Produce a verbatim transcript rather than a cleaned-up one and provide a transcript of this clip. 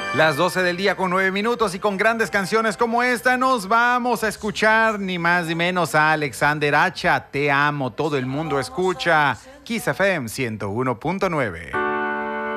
Las doce del día con nueve minutos y con grandes canciones como esta nos vamos a escuchar ni más ni menos a Alexander Hacha. Te amo, todo el mundo escucha. Kiss F M ciento uno punto nueve.